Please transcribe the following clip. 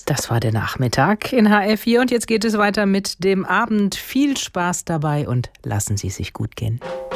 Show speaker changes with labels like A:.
A: Das war der Nachmittag in HR4 und jetzt geht es weiter mit dem Abend. Viel Spaß dabei und lassen Sie es sich gut gehen.